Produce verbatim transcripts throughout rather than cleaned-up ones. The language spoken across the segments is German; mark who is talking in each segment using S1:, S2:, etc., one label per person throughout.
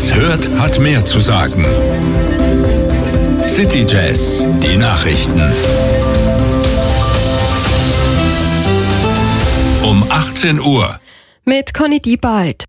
S1: es hört, hat mehr zu sagen. City Jazz, die Nachrichten. Um achtzehn Uhr.
S2: Mit Conny Diebald.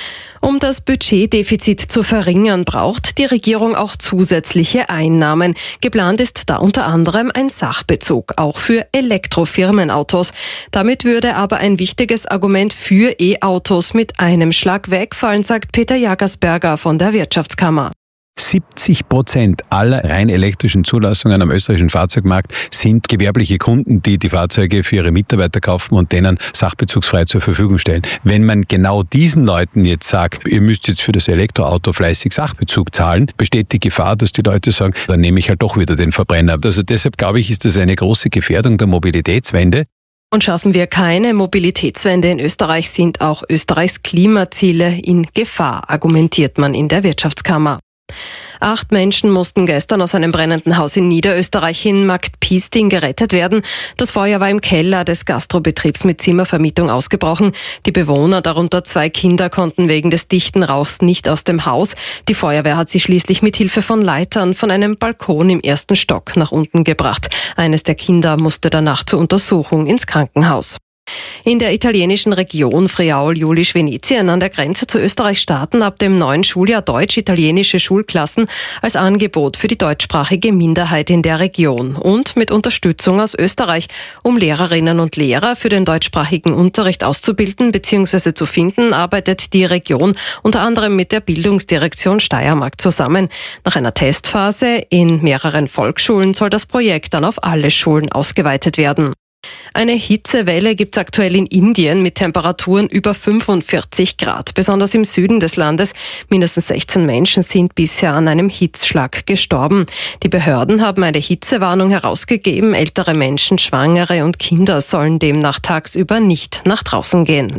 S2: Um das Budgetdefizit zu verringern, braucht die Regierung auch zusätzliche Einnahmen. Geplant ist da unter anderem ein Sachbezug, auch für Elektrofirmenautos. Damit würde aber ein wichtiges Argument für E-Autos mit einem Schlag wegfallen, sagt Peter Jagersberger von der Wirtschaftskammer.
S3: siebzig Prozent aller rein elektrischen Zulassungen am österreichischen Fahrzeugmarkt sind gewerbliche Kunden, die die Fahrzeuge für ihre Mitarbeiter kaufen und denen sachbezugsfrei zur Verfügung stellen. Wenn man genau diesen Leuten jetzt sagt, ihr müsst jetzt für das Elektroauto fleißig Sachbezug zahlen, besteht die Gefahr, dass die Leute sagen, dann nehme ich halt doch wieder den Verbrenner. Also deshalb glaube ich, ist das eine große Gefährdung der Mobilitätswende.
S2: Und schaffen wir keine Mobilitätswende in Österreich, sind auch Österreichs Klimaziele in Gefahr, argumentiert man in der Wirtschaftskammer. Acht Menschen mussten gestern aus einem brennenden Haus in Niederösterreich in Marktpiesting gerettet werden. Das Feuer war im Keller des Gastrobetriebs mit Zimmervermietung ausgebrochen. Die Bewohner, darunter zwei Kinder, konnten wegen des dichten Rauchs nicht aus dem Haus. Die Feuerwehr hat sie schließlich mit Hilfe von Leitern von einem Balkon im ersten Stock nach unten gebracht. Eines der Kinder musste danach zur Untersuchung ins Krankenhaus. In der italienischen Region Friaul-Julisch-Venetien an der Grenze zu Österreich starten ab dem neuen Schuljahr deutsch-italienische Schulklassen als Angebot für die deutschsprachige Minderheit in der Region und mit Unterstützung aus Österreich, um Lehrerinnen und Lehrer für den deutschsprachigen Unterricht auszubilden bzw. zu finden, arbeitet die Region unter anderem mit der Bildungsdirektion Steiermark zusammen. Nach einer Testphase in mehreren Volksschulen soll das Projekt dann auf alle Schulen ausgeweitet werden. Eine Hitzewelle gibt es aktuell in Indien mit Temperaturen über fünfundvierzig Grad. Besonders im Süden des Landes. Mindestens sechzehn Menschen sind bisher an einem Hitzschlag gestorben. Die Behörden haben eine Hitzewarnung herausgegeben. Ältere Menschen, Schwangere und Kinder sollen demnach tagsüber nicht nach draußen gehen.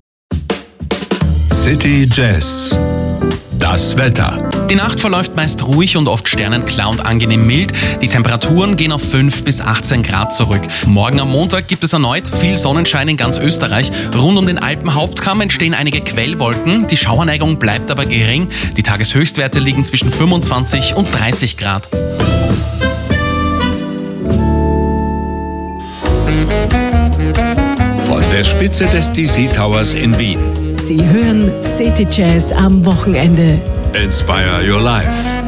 S1: City Jazz. Das Wetter.
S4: Die Nacht verläuft meist ruhig und oft sternenklar und angenehm mild. Die Temperaturen gehen auf fünf bis achtzehn Grad zurück. Morgen am Montag gibt es erneut viel Sonnenschein in ganz Österreich. Rund um den Alpenhauptkamm entstehen einige Quellwolken. Die Schauerneigung bleibt aber gering. Die Tageshöchstwerte liegen zwischen fünfundzwanzig und dreißig Grad.
S1: Von der Spitze des D C Towers in Wien.
S5: Sie hören City Jazz am Wochenende.
S1: Inspire your life.